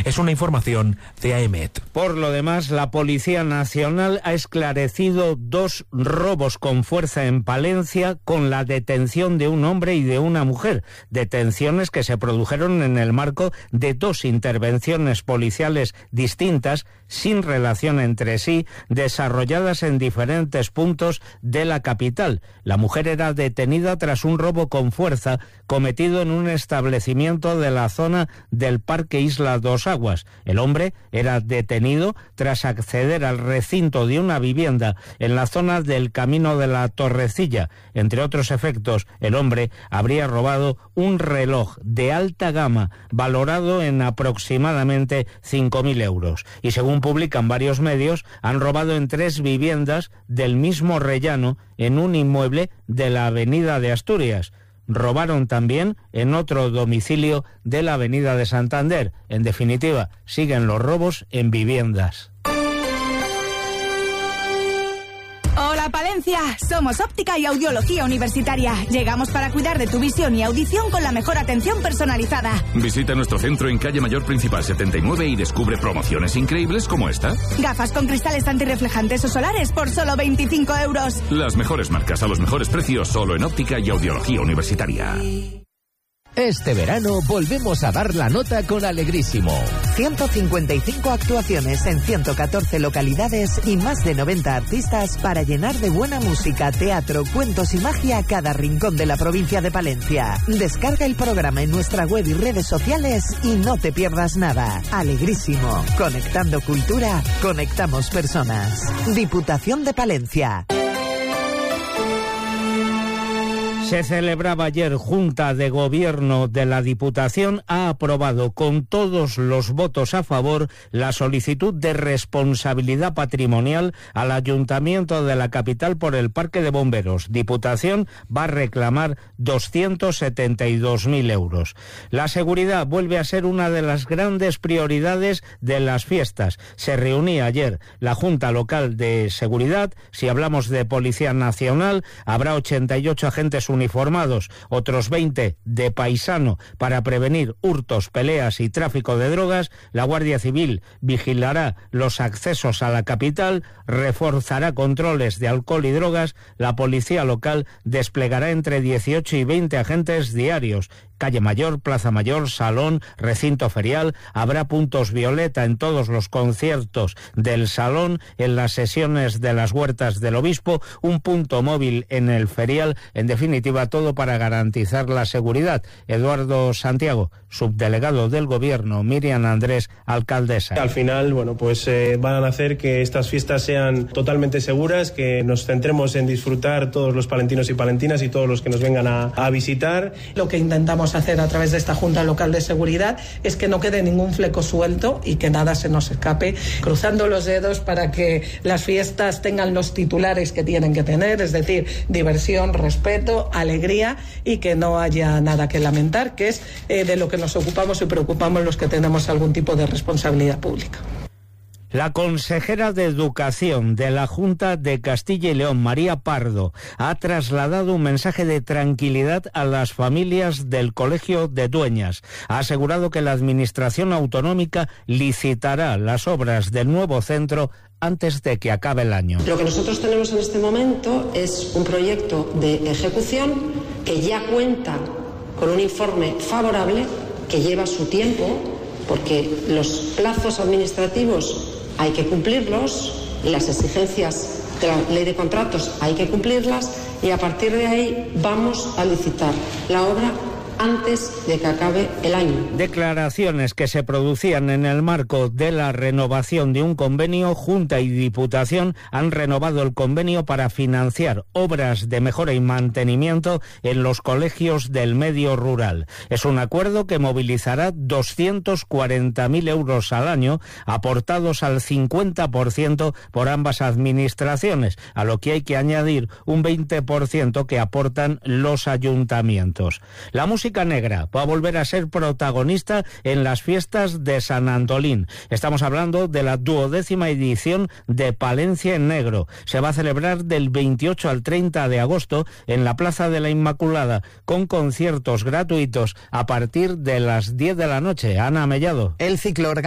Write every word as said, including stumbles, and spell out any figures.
Es una información de A E M E T. Por lo demás, la Policía Nacional ha esclarecido dos robos con fuerza en Palencia con la detención de un hombre y de una mujer. Detenciones que se produjeron en el marco de dos intervenciones policiales distintas, sin relación entre sí, desarrolladas en diferentes puntos de la capital. La mujer era detenida tras un robo con fuerza cometido en un establecimiento de la zona del Parque Isla Dos Aguas. El hombre era detenido tras acceder al recinto de una vivienda en la zona del Camino de la Torrecilla. Entre otros efectos, el hombre habría robado un reloj de alta gama valorado en aproximadamente cinco mil euros. Y según publican varios medios, han robado en tres viviendas del mismo rellano en un inmueble de la Avenida de Asturias. Robaron también en otro domicilio de la Avenida de Santander. En definitiva, siguen los robos en viviendas. Hola Palencia, somos Óptica y Audiología Universitaria. Llegamos para cuidar de tu visión y audición con la mejor atención personalizada. Visita nuestro centro en calle Mayor Principal setenta y nueve y descubre promociones increíbles como esta. Gafas con cristales antirreflejantes o solares por solo veinticinco euros. Las mejores marcas a los mejores precios solo en Óptica y Audiología Universitaria. Este verano volvemos a dar la nota con Alegrísimo. ciento cincuenta y cinco actuaciones en ciento catorce localidades y más de noventa artistas para llenar de buena música, teatro, cuentos y magia cada rincón de la provincia de Palencia. Descarga el programa en nuestra web y redes sociales y no te pierdas nada. Alegrísimo. Conectando cultura, conectamos personas. Diputación de Palencia. Se celebraba ayer Junta de Gobierno de la Diputación, ha aprobado con todos los votos a favor la solicitud de responsabilidad patrimonial al Ayuntamiento de la capital por el Parque de Bomberos. Diputación va a reclamar doscientos setenta y dos mil euros. La seguridad vuelve a ser una de las grandes prioridades de las fiestas. Se reunía ayer la Junta Local de Seguridad. Si hablamos de Policía Nacional, habrá ochenta y ocho agentes uniformados uniformados, otros veinte de paisano para prevenir hurtos, peleas y tráfico de drogas. La Guardia Civil vigilará los accesos a la capital, reforzará controles de alcohol y drogas. La Policía Local desplegará entre dieciocho y veinte agentes diarios. Calle Mayor, Plaza Mayor, Salón, Recinto Ferial. Habrá puntos violeta en todos los conciertos del Salón, en las sesiones de las Huertas del Obispo, un punto móvil en el Ferial. En definitiva, todo para garantizar la seguridad. Eduardo Santiago, subdelegado del Gobierno, Miriam Andrés, alcaldesa. Al final, bueno, pues eh, van a hacer que estas fiestas sean totalmente seguras, que nos centremos en disfrutar todos los palentinos y palentinas y todos los que nos vengan a, a visitar. Lo que intentamos hacer a través de esta Junta Local de Seguridad es que no quede ningún fleco suelto y que nada se nos escape, cruzando los dedos para que las fiestas tengan los titulares que tienen que tener, es decir, diversión, respeto, alegría y que no haya nada que lamentar, que es eh, de lo que nos ocupamos y preocupamos los que tenemos algún tipo de responsabilidad pública. La consejera de Educación de la Junta de Castilla y León, María Pardo, ha trasladado un mensaje de tranquilidad a las familias del Colegio de Dueñas. Ha asegurado que la Administración Autonómica licitará las obras del nuevo centro antes de que acabe el año. Lo que nosotros tenemos en este momento es un proyecto de ejecución que ya cuenta con un informe favorable que lleva su tiempo, porque los plazos administrativos hay que cumplirlos, las exigencias de la ley de contratos hay que cumplirlas y a partir de ahí vamos a licitar la obra antes de que acabe el año. Declaraciones que se producían en el marco de la renovación de un convenio. Junta y Diputación han renovado el convenio para financiar obras de mejora y mantenimiento en los colegios del medio rural. Es un acuerdo que movilizará doscientos cuarenta mil euros al año, aportados al cincuenta por ciento por ambas administraciones, a lo que hay que añadir un veinte por ciento que aportan los ayuntamientos. La música negra va a volver a ser protagonista en las fiestas de San Antolín. Estamos hablando de la duodécima edición de Palencia en Negro. Se va a celebrar del veintiocho al treinta de agosto en la Plaza de la Inmaculada, con conciertos gratuitos a partir de las diez de la noche. Ana Mellado. El ciclo